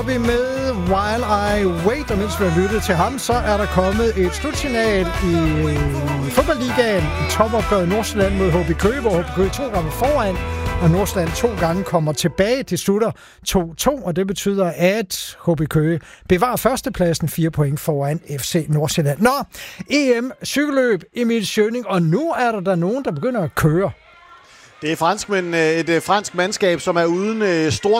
Vi med While I Wait, og mens vi har lyttet til ham, så er der kommet et slutsignal i fodboldligaen. Topopgøret Nordsjælland mod HB Køge, hvor HB Køge 2 gange foran, og Nordsjælland 2 gange kommer tilbage. Det slutter 2-2, og det betyder, at HB Køge bevarer førstepladsen 4 point foran FC Nordsjælland. Nå, EM cykelløb, Emil Schøning, og nu er der nogen, der begynder at køre. Det er franskmænd, et fransk mandskab, som er uden